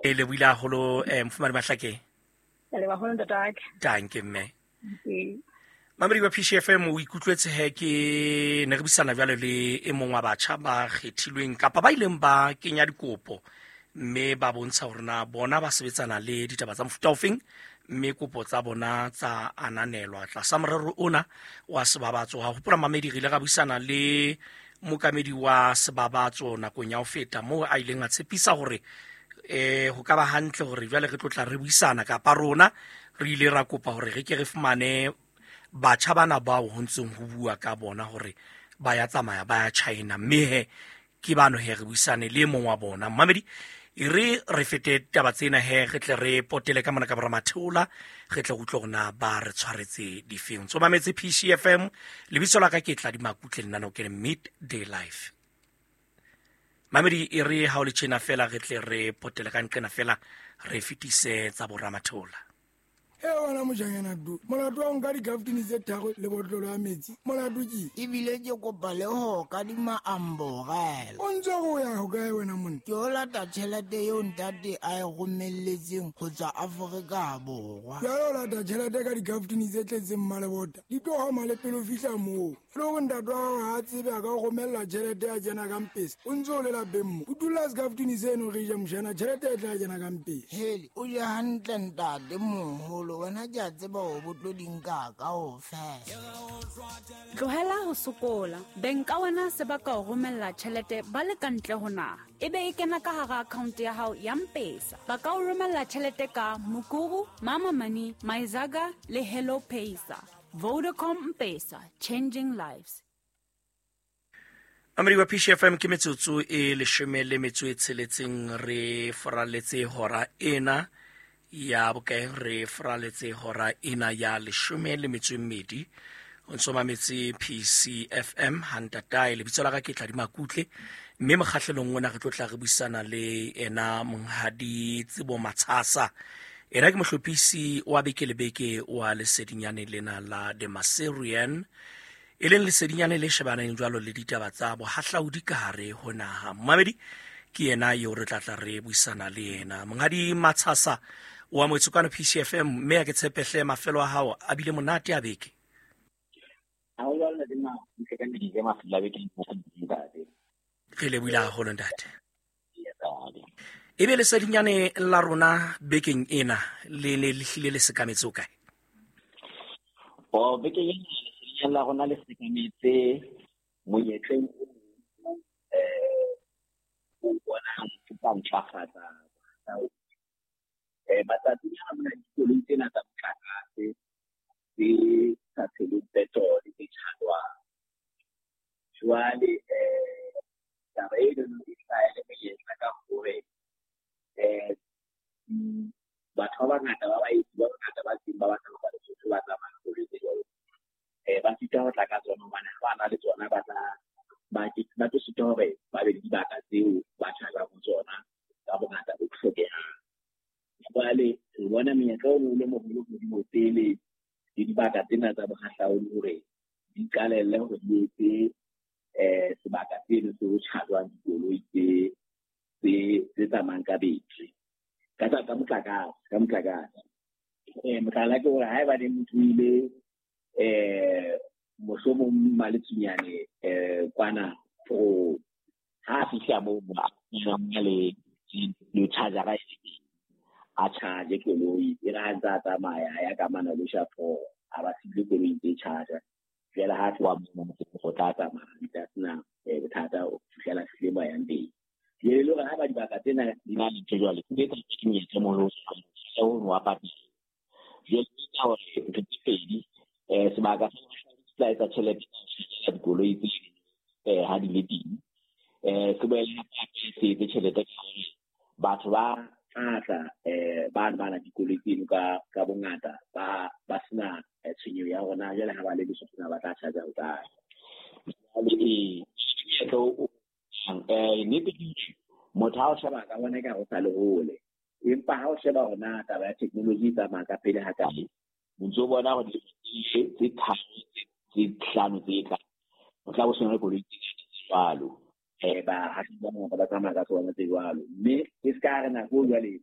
le buile haholo mfumane Mahlakeng. Le ba hona ntate. Danke mme. Mamedi wa PCFM o ikutlwetse ke ne re bisana jwale le e mong wa batjha ba kgethilweng kapa ba ileng ba kenya dikopo mme ba bontsha hore na bona ba sebetsana le ditaba tsa mofuta ofeng mme kopo tsa bona tsa ananelwa tlasa morero ona wa sebabatso. Ha hopola Mamedi re ile ga buisana le mokamedi wa sebabatso nakong ya ho feta moo a ileng a tshepisa hore ho ka ba hantle hore jwale re tlotla re buisana kapa rona re ile ra kopa hore re ke re fumane batjha bana bao ho ntseng ho bua ka bona hore ba ya tsamaya ba ya China mme ke bano he re buisane le mong wa bona. Mamedi re fete taba tsena he re tle re potele ka mona ka bra Matheola re tle go tlogona ba re tshwaretse difeng. So mametse PCFM lebitso la ka ke tla di makutle nna no ke Midday Live. Mamedi re ha o le tshena fela re tle re potele ka nqena fela re fitise tsa bora Matheola. Wena mojanyana du molato wa nka di-gaftini tse tharo le botlolo ya metsi molato ke ebile ke kopa le ho ka dimaambogela o ntse go ya go kae wena monna ke o lata tšhelete eo ntate a e romelletseng go tswa Aforika Borwa jalo o lata tšhelete ka di-gaftini tse tletseng malebota di tlo gama le pele o fitlha moo le go ntate wa gago ga a tsebe a ka go romella tšhelete ya tsena ka mpesa o ntse o le lapeng mo o dula segaftini seno re ja mošana tšhelete e tla tsena ka mpesa hele o je hantle ntate moholo wena ke a tseba o botlo dinka ka o fela tlohela ho sokola beng ka wena se ba ka o romella tšhelete ba le kantle ho naha ebe e kena ka hara account ya hao ya mpesa ba ka o romella tšhelete ka Mukuru, Mama Money, Maizaga le Hello Paysa. Vodacom Mpesa, changing lives. Mamedi wa PCFM ke metsotso e 16 re foraletse hora ena ya bokae re foraletse hora ena ya 12 o ntso mametse PCFM hantatai lebitso la ka ke tla di makutle mme mokgahlelong ona re tlotla re buisana le ena monghadi Tsebo Matshasa ena ke mohlophisi wa beke le beke wa lesedinyane lena la The Maserian e leng lesedinyane le shebaneng jwalo le ditaba tsa bohahlaudi ka hare ho naha. Mamedi ke ena yo re tlatla re buisana le ena monghadi Matshasa wa moetsokano PCFM mme a ke tshepehle mafelo a hao a bile monate a beke. Re le buile haholo ntate. Ebe lesedinyane la rona bekeng ena le ne le hlile le sekametse o kae? Bekeng ena lesedinyane la rona le sekametse monyetleng o bonang ka ntlafatsa matsatsi a mona dikoloi tsena tsa motlakase tse sa tsheleng petrol tse tjhalwang jwale taba e leng e hlaya le menyetla ka hore batho ba bangata ba baeti ba bangata ba tseng ba batla ba Lesotho ba tsamaya koloi tse jwalo ba sita ho tla ka tsona hobane ha ba na le tsona ba tlo sita hore ba be le dibaka tseo ba tjhalang ho tsona ka bongata bo hlokehang. Jwale re bona menyetla o le moholo hodimo pele le dibaka tsena tsa bohahlaudi hore di qalelle hore di etse sebaka seno se ho tjhalwang dikoloi tse tsamayang ka betri ka motlakase. Mohlala ke hore haeba le motho ile mohlomong maletsunyane kwana for ha fihla moo a le charger a charge koloi e ra ntsa tsamaya ya ka mana le shapo a ba sile koloi tse charger jela ha twa mo go tla tsamaya ditla tsena bothata o fihlela sele ba yang teng le le ga ba dibaka tsena di na le tshwalo ke ke nyetse mo lo sa o wa pati je tsa hore ke pedi sebaka sa tsa tšhelete ya dikoloi tse ha di le teng se boela se tšhelete batho ba tla bana dikoloi tseno ka bongata ba sena tshenyo ya rona jale ha ba le Lesotho ba tla tshaja ho kae motho ha o sheba ka bona ka go sa le hole empa ha o sheba hona taba ya technology tsa maka pele ha kae ntse bona gore tse tharo tse hlano tse tla o tla bo sona koloi tse jwalo ba ha ba tsamaya ka tsona tse jwalo mme e ska re na go jwale